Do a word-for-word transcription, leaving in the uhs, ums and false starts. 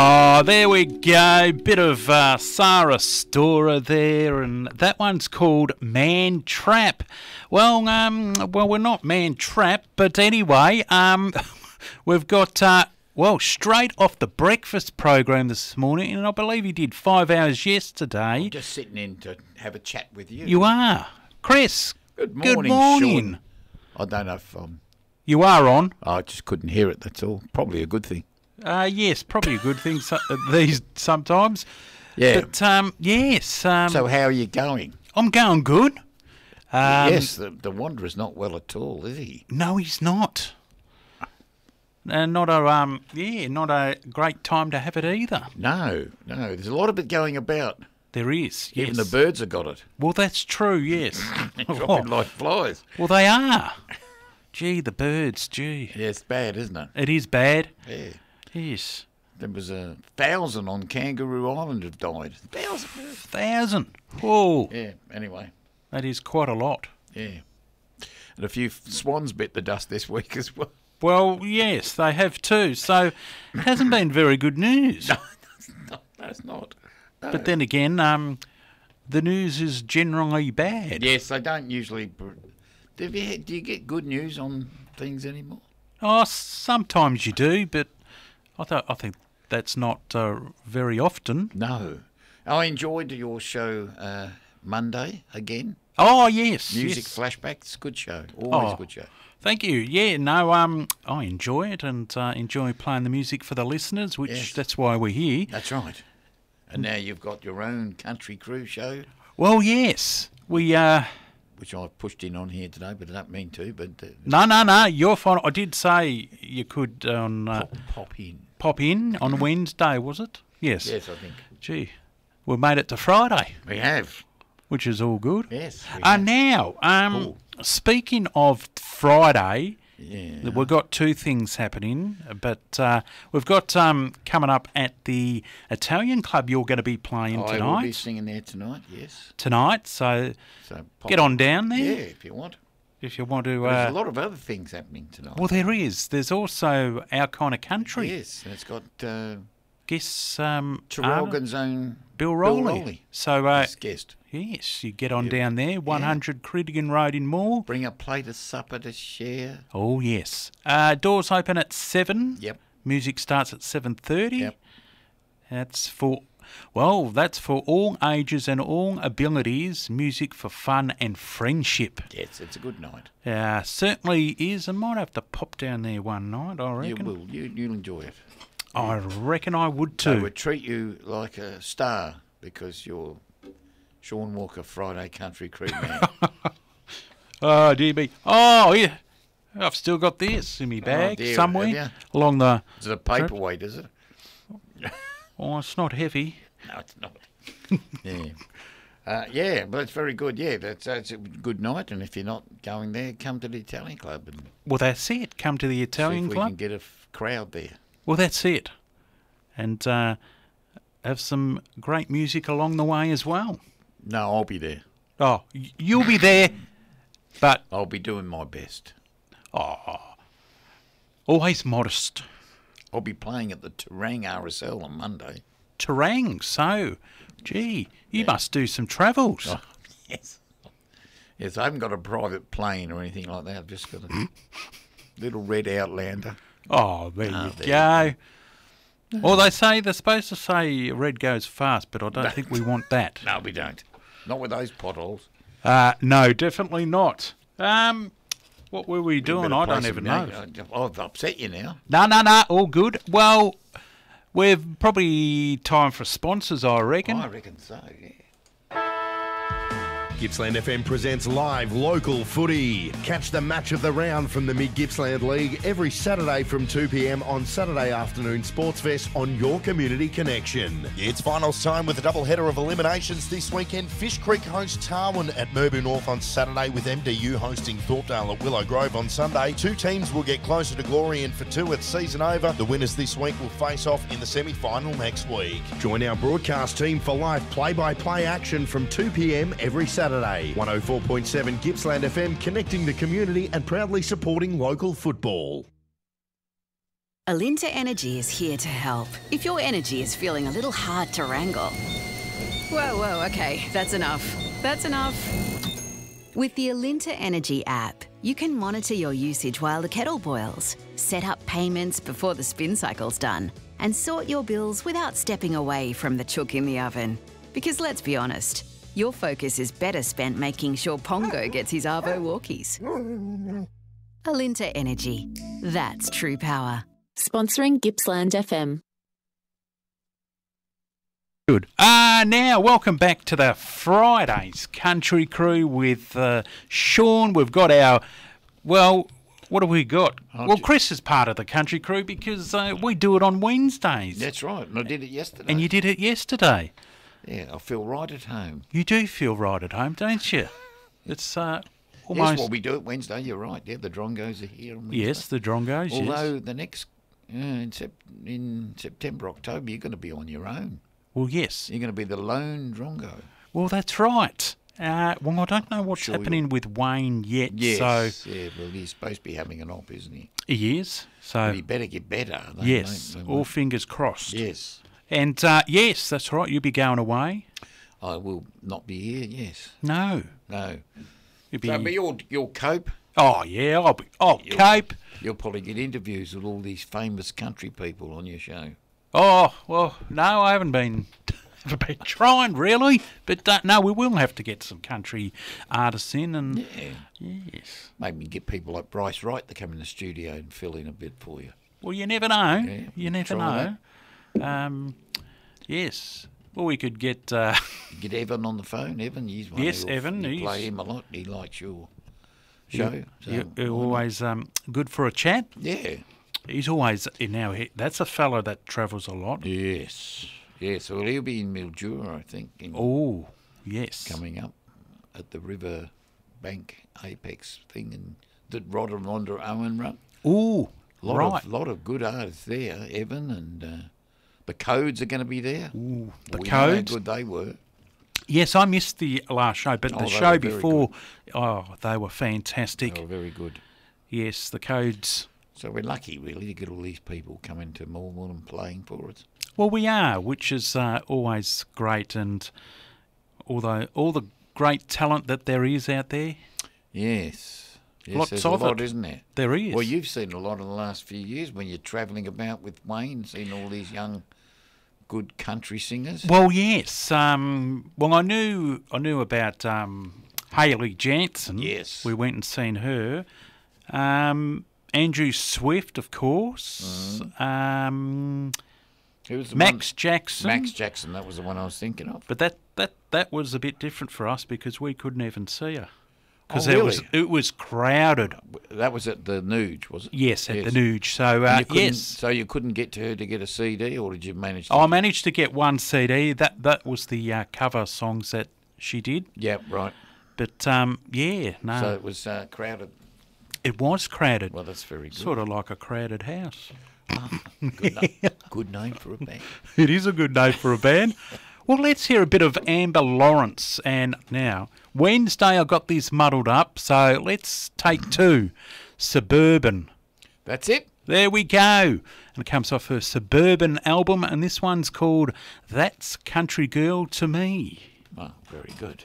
Oh, there we go. Bit of uh, Sarah Storer there, and that one's called Man Trap. Well, um, well, we're not Man Trap, but anyway, um, we've got uh, well, straight off the breakfast program this morning, and I believe you did five hours yesterday. I'm just sitting in to have a chat with you. You are, Chris. Good morning, Good morning. Sean. I don't know if um, you are on. I just couldn't hear it. That's all. Probably a good thing. Uh, yes, probably a good thing so, these sometimes. Yeah. But um, yes. Um, So how are you going? I'm going good. Um, yes, the, the Wanderer's not well at all, is he? No, he's not. And not a um, yeah, not a great time to have it either. No, no. There's a lot of it going about. There is. Yes. Even the birds have got it. Well, that's true. Yes. They're dropping like flies. Well, they are. Gee, the birds. Gee. Yeah, it's bad, isn't it? It is bad. Yeah. Yes. There was a thousand on Kangaroo Island have died. Thousand. Thousand. Whoa. Yeah. Anyway. That is quite a lot. Yeah. And a few swans bit the dust this week as well. Well, yes, they have too. So it hasn't been very good news. No, no, no it's not. No. But then again, um, the news is generally bad. Yes, they don't usually. Do you, do you get good news on things anymore? Oh, sometimes you do, but I th- I think that's not uh, very often. No. I enjoyed your show uh, Monday again. Oh, yes. Music yes. Flashback. It's a good show. Always Oh, a good show. Thank you. Yeah, no, um, I enjoy it and uh, enjoy playing the music for the listeners, which Yes. that's why we're here. That's right. And now you've got your own Country Crew show. Well, yes. We, uh... Which I've pushed in on here today, but I don't mean to. But uh, No, no, no, you're fine. I did say you could on uh, pop, pop in. pop in on Wednesday, was it? Yes. Yes, I think. Gee, we made it to Friday, We have. which is all good. Yes. we Uh, have. now, um, Ooh. speaking of Friday, Yeah. we've got two things happening, but uh, we've got um, coming up at the Italian Club you're going to be playing I will be tonight. singing there tonight, yes. Tonight, so So pop get on down there Yeah, if you want. if you want to. There's Uh, a lot of other things happening tonight. well, there is. There's also Our Kind of Country. Yes, and it's got uh, Guess um, Traralgon's own Bill Rowley. Bill Rowley So, uh, as guest. yes, you get on Yeah. down there, one hundred Critigan Road in Moore. Bring a plate of supper to share. Oh, yes. Uh, doors open at seven. Yep. Music starts at seven thirty. Yep. That's for, well, that's for all ages and all abilities, music for fun and friendship. Yes, it's a good night. Uh, certainly is. I might have to pop down there one night, I You reckon. will. You, you'll enjoy it. I reckon I would They too. would treat you like a star because you're Sean Walker, Friday Country Crew man. Oh, dear me. Oh, yeah. I've still got this in my bag dear, somewhere have ya? along the... Is it a paperweight, is it? Oh, it's not heavy. No, it's not. yeah. Uh, yeah, but it's very good. Yeah, that's, that's a good night. And if you're not going there, come to the Italian Club and Well, that's it. Come to the see Italian if we Club. can get a f- crowd there. Well, that's it. And uh, have some great music along the way as well. No, I'll be there. Oh, y- you'll be there, but I'll be doing my best. oh, always modest. I'll be playing at the Terang R S L on Monday. Terang, so, gee, you must do some travels. Oh, yes. Yes, I haven't got a private plane or anything like that. I've just got a little red Outlander. Oh, there Oh, you there go. Well, they say they're supposed to say red goes fast, but I don't think we want that. No, we don't. Not with those potholes. Uh, no, definitely not. Um, what were we doing? Better I play don't some even know. music. I've upset you now. No, no, no, all good. Well, we're probably time for sponsors, I reckon. I reckon so, yeah. Gippsland F M presents live local footy. Catch the match of the round from the Mid Gippsland League every Saturday from two p m on Saturday afternoon Sports Fest on your community connection. It's finals time with a double header of eliminations this weekend. Fish Creek hosts Tarwin at Murbu North on Saturday, with M D U hosting Thorpedale at Willow Grove on Sunday. Two teams will get closer to glory, and for two it's season over. The winners this week will face off in the semi-final next week. Join our broadcast team for live play-by-play action from two p m every Saturday. one oh four point seven Gippsland F M, connecting the community and proudly supporting local football. Alinta Energy is here to help. If your energy is feeling a little hard to wrangle. Whoa, whoa, okay, that's enough. That's enough. With the Alinta Energy app, you can monitor your usage while the kettle boils, set up payments before the spin cycle's done, and sort your bills without stepping away from the chook in the oven. Because let's be honest, your focus is better spent making sure Pongo gets his Arvo walkies. Alinta Energy. That's true power. Sponsoring Gippsland F M. Good. Ah, now, welcome back to the Fridays Country Crew with uh, Sean. We've got our, well, what have we got? Oh, well, ju- Chris is part of the Country Crew because uh, we do it on Wednesdays. That's right. And I did it yesterday. And you did it yesterday. Yeah, I feel right at home. You do feel right at home, don't you? It's uh, Yes, almost... well, we do it Wednesday. You're right. Yeah, the Drongos are here on Wednesday. Yes, the Drongos, Although yes. the next, uh, in, sep- in September, October, you're going to be on your own. Well, yes. You're going to be the lone Drongo. Well, that's right. Uh, well, I don't know what's Sure happening with Wayne yet. Yes. So Yeah, well, he's supposed to be having an op, isn't he? he is. So, But he better get better. They yes, won't- they all won't. fingers crossed. Yes. And, uh, yes, that's right. You'll be going away. I will not be here, yes. No. No. You'll be... So, but you'll, you'll cope. Oh, yeah, I'll be... Oh, You'll- Cape. You'll probably get interviews with all these famous country people on your show. Oh, well, no, I haven't been... haven't been trying, really. But, uh, no, we will have to get some country artists in and... Yeah. Yes. Maybe get people like Bryce Wright to come in the studio and fill in a bit for you. Well, you never know. Yeah, you never try know. Um, yes. Well, we could get... Uh, Get Evan on the phone. Evan, he's one. Yes, who'll- Evan, You he's- play him a lot. He likes your show. so you're, you're why not? always um, good for a chat. Yeah. He's always... Now, he, that's a fellow that travels a lot. Yes. Yes. Well, he'll be in Mildura, I think, in, Oh, yes. coming up at the River Bank Apex thing and that Rod and Rhonda Owen run. Oh, Lot right. of lot of good artists there. Evan and uh, the Codes are going to be there. Ooh, the we know how Codes. good they were. Yes, I missed the last show, but Oh, the they show were very before, oh, they were fantastic. They were very good. Yes, the Codes. So we're lucky, really, to get all these people coming to Melbourne and playing for us. Well, we are, which is uh, always great, and although all the great talent that there is out there, Yes. Yes, Lots there's a of lot, it. isn't there? there is. Well, you've seen a lot in the last few years when you're travelling about with Wayne, seeing all these young, good country singers. Well, yes. Um, well, I knew I knew about um, Hayley Jansen. Yes. We went and seen her. Um, Andrew Swift, of course. Um, Who was the Max one? Jackson. Max Jackson, that was the one I was thinking of. But that, that, that was a bit different for us because we couldn't even see her. Because Oh, it was really? it was crowded. That was at the Nuge, was it? Yes, at Yes. the Nuge. So And uh, you couldn't- yes, So you couldn't get to her to get a C D, or did you manage to? I managed to get one C D. That that was the uh, cover songs that she did. Yeah, right. But um, yeah, no, So it was uh, crowded. it was crowded. Well, that's very good. Sort of like a crowded house. Good, na- good name for a band. It is a good name for a band. Well, let's hear a bit of Amber Lawrence. And now, Wednesday I got this muddled up, so let's take two. Suburban. That's it. There we go. And it comes off her Suburban album, and this one's called That's Country Girl to Me. Oh, very good.